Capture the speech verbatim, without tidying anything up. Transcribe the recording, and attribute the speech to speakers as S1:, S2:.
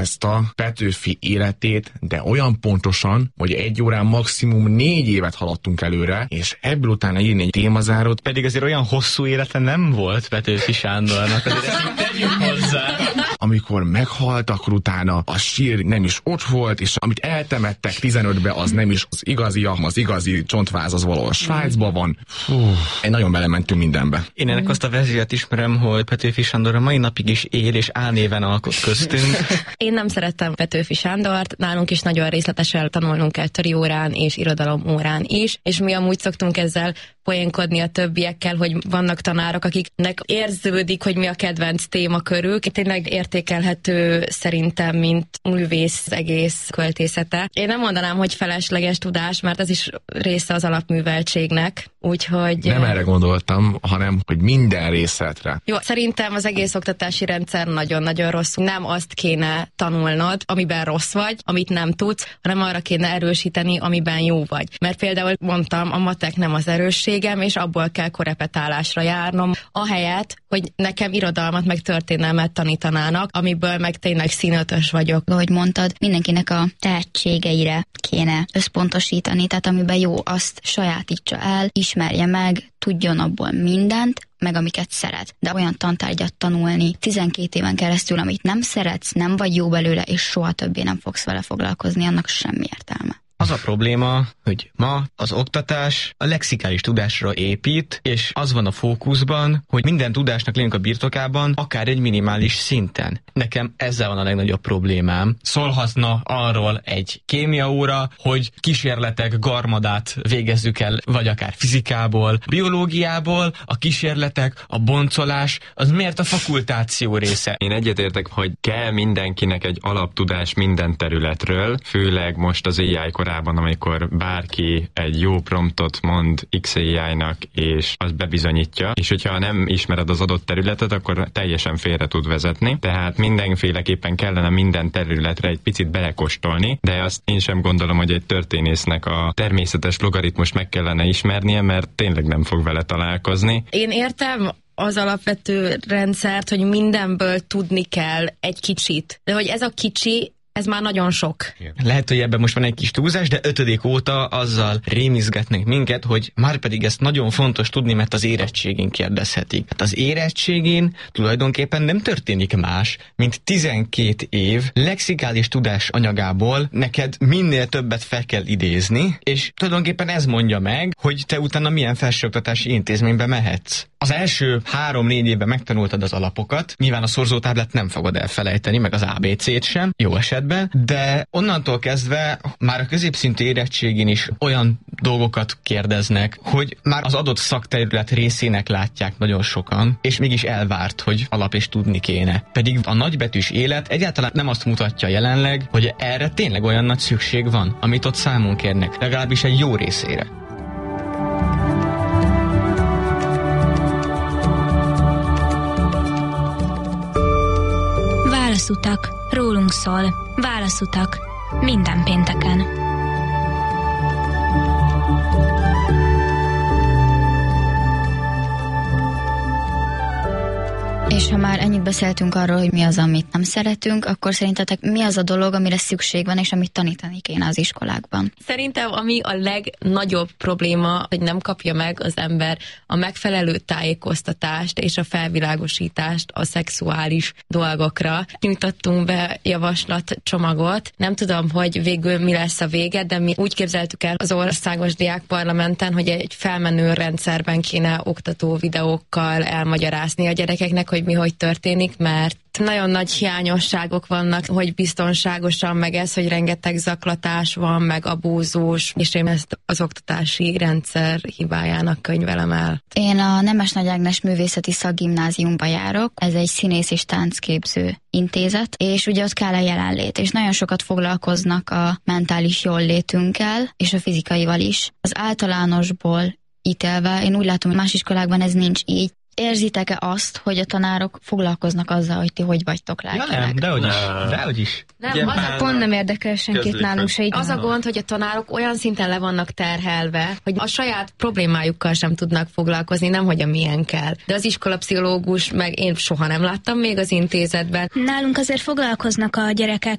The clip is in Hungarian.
S1: ezt a Petőfi életét, de olyan pontosan, hogy egy órán maximum négy évet haladtunk előre, és ebből utána írni egy témazárót.
S2: Pedig azért olyan hosszú élete nem volt Petőfi Sándornak, azért ezt tegyük hozzá.
S1: Amikor meghalt, akkor utána a sír nem is ott volt, és amit eltemettek tizenötbe, az nem is az igazi, az igazi csontváz az valahol Svájcban van. Fú, nagyon belementünk mindenbe.
S2: Én ennek azt a verziót ismerem, hogy Petőfi Sándor a mai napig is él, és álnéven alkot köztünk.
S3: Én nem szerettem Petőfi Sándort, nálunk is nagyon részletesen tanulnunk kell töriórán és irodalom órán is, és mi amúgy szoktunk ezzel poénkodni a többiekkel, hogy vannak tanárok, akiknek érződik, hogy mi a kedvenc témakörük. Tényleg értékelhető szerintem, mint művész egész költészete. Én nem mondanám, hogy felesleges tudás, mert ez is része az alapműveltségnek, úgyhogy...
S1: Nem erre gondoltam, hanem, hogy minden részletre.
S3: Jó, szerintem az egész oktatási rendszer nagyon-nagyon rossz. Nem azt kéne tanulnod, amiben rossz vagy, amit nem tudsz, hanem arra kéne erősíteni, amiben jó vagy. Mert például mondtam, a matek nem az erősségem, és abból kell korepetálásra járnom, ahelyett, hogy nekem irodalmat meg történelmet tanítanának, amiből meg tényleg színötös vagyok.
S4: Ahogy mondtad, mindenkinek a tehetségeire kéne összpontosítani, tehát amiben jó, azt sajátítsa el, ismerje meg, tudjon abból mindent, meg amiket szeret. De olyan tantárgyat tanulni tizenkét éven keresztül, amit nem szeretsz, nem vagy jó belőle, és soha többé nem fogsz vele foglalkozni, annak semmi értelme.
S2: Az a probléma, hogy ma az oktatás a lexikális tudásra épít, és az van a fókuszban, hogy minden tudásnak legyünk a birtokában, akár egy minimális szinten. Nekem ezzel van a legnagyobb problémám. Szólhatna arról egy kémiaóra, hogy kísérletek garmadát végezzük el, vagy akár fizikából, biológiából, a kísérletek, a boncolás, az miért a fakultáció része?
S5: Én egyetértek, hogy kell mindenkinek egy alaptudás minden területről, főleg most az á i korában, amikor bárki egy jó promptot mond iksz á i-nak, és az bebizonyítja, és hogyha nem ismered az adott területet, akkor teljesen félre tud vezetni. Tehát mindenféleképpen kellene minden területre egy picit belekóstolni, de azt én sem gondolom, hogy egy történésznek a természetes logaritmust meg kellene ismernie, mert tényleg nem fog vele találkozni.
S3: Én értem az alapvető rendszert, hogy mindenből tudni kell egy kicsit, de hogy ez a kicsi, ez már nagyon sok.
S2: Lehet, hogy ebben most van egy kis túlzás, de ötödik óta azzal rémizgetnek minket, hogy már pedig ezt nagyon fontos tudni, mert az érettségén kérdezhetik. Hát az érettségén tulajdonképpen nem történik más, mint tizenkét év lexikális tudás anyagából neked minél többet fel kell idézni, és tulajdonképpen ez mondja meg, hogy te utána milyen felsőoktatási intézménybe mehetsz. Az első három-négy évben megtanultad az alapokat, nyilván a szorzótáblát nem fogod elfelejteni, meg az á bé cét sem, jó esetben, de onnantól kezdve már a középszintű érettségén is olyan dolgokat kérdeznek, hogy már az adott szakterület részének látják nagyon sokan, és mégis elvárt, hogy alap és tudni kéne. Pedig a nagybetűs élet egyáltalán nem azt mutatja jelenleg, hogy erre tényleg olyan nagy szükség van, amit ott számon kérnek, legalábbis egy jó részére.
S6: Válaszutak. Rólunk szól. Válaszutak. Minden pénteken.
S4: És ha már ennyit beszéltünk arról, hogy mi az, amit nem szeretünk, akkor szerintetek mi az a dolog, amire szükség van, és amit tanítani kéne az iskolákban?
S3: Szerintem ami a legnagyobb probléma, hogy nem kapja meg az ember a megfelelő tájékoztatást és a felvilágosítást a szexuális dolgokra. Nyújtottunk be javaslatcsomagot. Nem tudom, hogy végül mi lesz a vége, de mi úgy képzeltük el az országos diákparlamenten, hogy egy felmenő rendszerben kéne oktató videókkal elmagyarázni a gyerekeknek, hogy mi hogy történik, mert nagyon nagy hiányosságok vannak, hogy biztonságosan, meg ez, hogy rengeteg zaklatás van, meg abúzus, és én ezt az oktatási rendszer hibájának könyvelem el.
S4: Én a Nemes Nagy Ágnes Művészeti Szakgimnáziumba járok, ez egy színész és táncképző intézet, és ugye ott kell a jelenlét, és nagyon sokat foglalkoznak a mentális jóllétünkkel, és a fizikaival is. Az általánosból ítélve, én úgy látom, hogy más iskolákban ez nincs így. Érzitek-e azt, hogy a tanárok foglalkoznak azzal, hogy ti hogy vagytok
S2: Ja
S4: lelkileg?
S2: nem, dehogy is. Dehogy is.
S3: Nem,
S7: Ugye
S3: az,
S7: már
S3: a,
S8: Pont nem érdekel senkit
S7: Kezdődik
S8: nálunk
S7: fel.
S8: se, igen.
S3: az a gond, hogy a tanárok olyan szinten le vannak terhelve, hogy a saját problémájukkal sem tudnak foglalkozni, nem hogy a milyenkkel. De az iskolapszichológus, meg én soha nem láttam még az intézetben.
S6: Nálunk azért foglalkoznak a gyerekek